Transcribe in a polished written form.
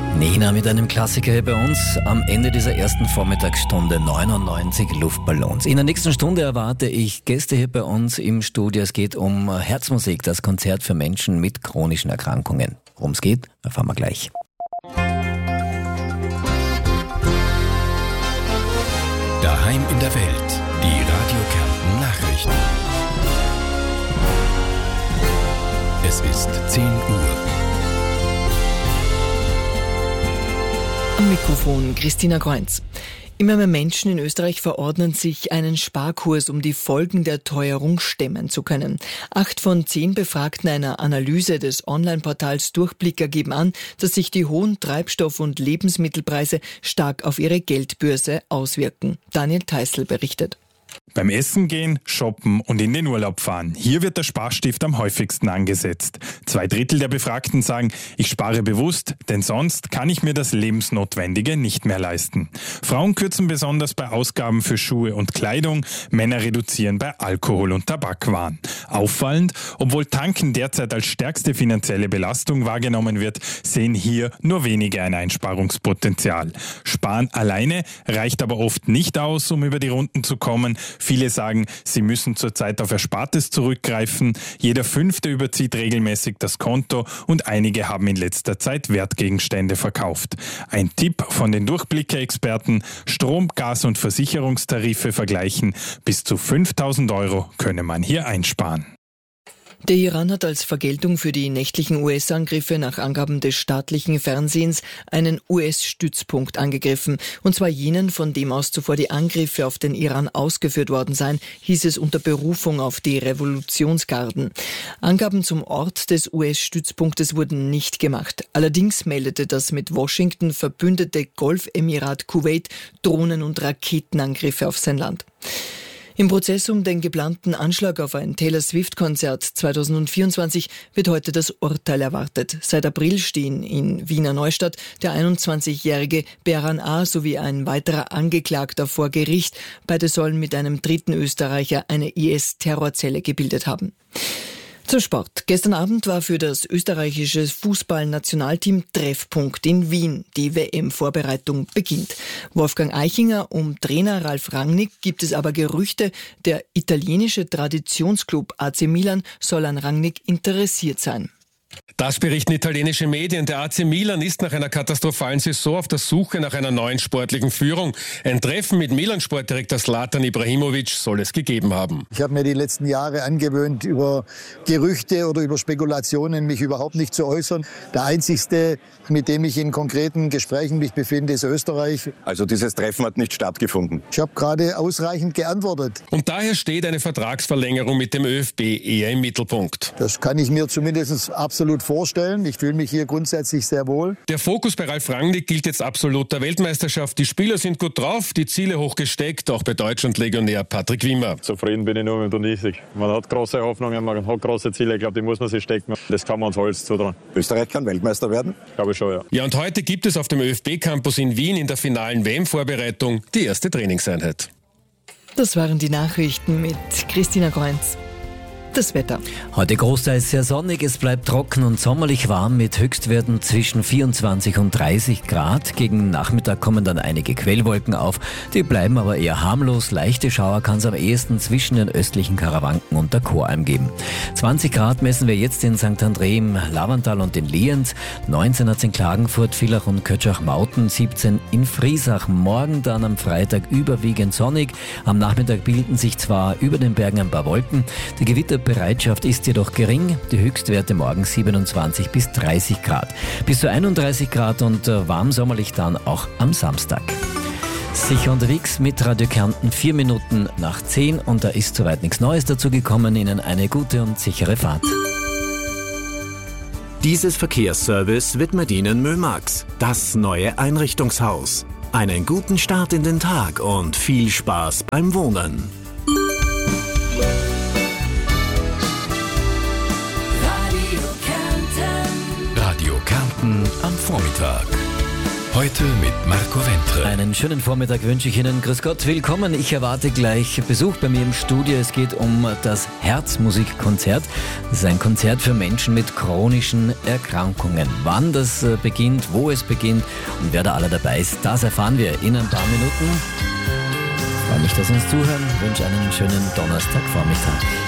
Nena mit einem Klassiker hier bei uns am Ende dieser ersten Vormittagsstunde 99 Luftballons. In der nächsten Stunde erwarte ich Gäste hier bei uns im Studio. Es geht um Herzmusik, das Konzert für Menschen mit chronischen Erkrankungen. Worum es geht, erfahren wir gleich. Daheim in der Welt, die Radio Kärnten Nachrichten. Es ist 10 Uhr. Am Mikrofon Christina Kreunz. Immer mehr Menschen in Österreich verordnen sich einen Sparkurs, um die Folgen der Teuerung stemmen zu können. 8 von 10 Befragten einer Analyse des Online-Portals Durchblicker geben an, dass sich die hohen Treibstoff- und Lebensmittelpreise stark auf ihre Geldbörse auswirken. Daniel Theißl berichtet. Beim Essen gehen, shoppen und in den Urlaub fahren. Hier wird der Sparstift am häufigsten angesetzt. 2/3 der Befragten sagen, ich spare bewusst, denn sonst kann ich mir das Lebensnotwendige nicht mehr leisten. Frauen kürzen besonders bei Ausgaben für Schuhe und Kleidung, Männer reduzieren bei Alkohol- und Tabakwaren. Auffallend, obwohl Tanken derzeit als stärkste finanzielle Belastung wahrgenommen wird, sehen hier nur wenige ein Einsparungspotenzial. Sparen alleine reicht aber oft nicht aus, um über die Runden zu kommen. Viele sagen, sie müssen zurzeit auf Erspartes zurückgreifen. Jeder 5. überzieht regelmäßig das Konto und einige haben in letzter Zeit Wertgegenstände verkauft. Ein Tipp von den Durchblicker-Experten: Strom-, Gas- und Versicherungstarife vergleichen. Bis zu 5.000 Euro könne man hier einsparen. Der Iran hat als Vergeltung für die nächtlichen US-Angriffe nach Angaben des staatlichen Fernsehens einen US-Stützpunkt angegriffen. Und zwar jenen, von dem aus zuvor die Angriffe auf den Iran ausgeführt worden seien, hieß es unter Berufung auf die Revolutionsgarden. Angaben zum Ort des US-Stützpunktes wurden nicht gemacht. Allerdings meldete das mit Washington verbündete Golfemirat Kuwait Drohnen- und Raketenangriffe auf sein Land. Im Prozess um den geplanten Anschlag auf ein Taylor Swift-Konzert 2024 wird heute das Urteil erwartet. Seit April stehen in Wiener Neustadt der 21-jährige Beran A. sowie ein weiterer Angeklagter vor Gericht. Beide sollen mit einem dritten Österreicher eine IS-Terrorzelle gebildet haben. Zum Sport. Gestern Abend war für das österreichische Fußballnationalteam Treffpunkt in Wien. Die WM-Vorbereitung beginnt. Wolfgang Eichinger um Trainer Ralf Rangnick gibt es aber Gerüchte, der italienische Traditionsclub AC Milan soll an Rangnick interessiert sein. Das berichten italienische Medien. Der AC Milan ist nach einer katastrophalen Saison auf der Suche nach einer neuen sportlichen Führung. Ein Treffen mit Milan-Sportdirektor Zlatan Ibrahimovic soll es gegeben haben. Ich habe mir die letzten Jahre angewöhnt, über Gerüchte oder über Spekulationen mich überhaupt nicht zu äußern. Der einzigste, mit dem ich in konkreten Gesprächen mich befinde, ist Österreich. Also dieses Treffen hat nicht stattgefunden. Ich habe gerade ausreichend geantwortet. Und daher steht eine Vertragsverlängerung mit dem ÖFB eher im Mittelpunkt. Das kann ich mir zumindest absolut vorstellen. Ich fühle mich hier grundsätzlich sehr wohl. Der Fokus bei Ralf Rangnick gilt jetzt absolut der Weltmeisterschaft. Die Spieler sind gut drauf, die Ziele hoch gesteckt, auch bei Deutschland-Legionär Patrick Wimmer. Zufrieden bin ich nur mit der Niesig. Man hat große Hoffnungen, man hat große Ziele. Ich glaube, die muss man sich stecken. Das kann man uns alles zutrauen. Österreich kann Weltmeister werden? Glaube ich schon, ja. Ja, und heute gibt es auf dem ÖFB-Campus in Wien in der finalen WM-Vorbereitung die erste Trainingseinheit. Das waren die Nachrichten mit Christina Kreunz. Das Wetter. Heute großteils sehr sonnig, es bleibt trocken und sommerlich warm mit Höchstwerten zwischen 24 und 30 Grad. Gegen Nachmittag kommen dann einige Quellwolken auf, die bleiben aber eher harmlos. Leichte Schauer kann es am ehesten zwischen den östlichen Karawanken und der Choralm geben. 20 Grad messen wir jetzt in St. André im Lavantal und in Lienz. 19 hat es in Klagenfurt, Villach und Kötschach-Mauten. 17 in Friesach. Morgen dann am Freitag überwiegend sonnig. Am Nachmittag bilden sich zwar über den Bergen ein paar Wolken. Die Gewitterbereitschaft ist jedoch gering. Die Höchstwerte morgen 27 bis 30 Grad. Bis zu 31 Grad und warm sommerlich dann auch am Samstag. Sicher unterwegs mit Radio Kärnten 4 Minuten nach 10 und da ist soweit nichts Neues dazu gekommen. Ihnen eine gute und sichere Fahrt. Dieses Verkehrsservice widmet Ihnen Mömax, das neue Einrichtungshaus. Einen guten Start in den Tag und viel Spaß beim Wohnen. Radio Kärnten am Vormittag. Heute mit Marco Wentre. Einen schönen Vormittag wünsche ich Ihnen. Grüß Gott, willkommen. Ich erwarte gleich Besuch bei mir im Studio. Es geht um das Herzmusikkonzert. Das ist ein Konzert für Menschen mit chronischen Erkrankungen. Wann das beginnt, wo es beginnt und wer da alle dabei ist, das erfahren wir in ein paar Minuten. Ich freue mich, dass Sie uns zuhören. Ich wünsche einen schönen Donnerstagvormittag.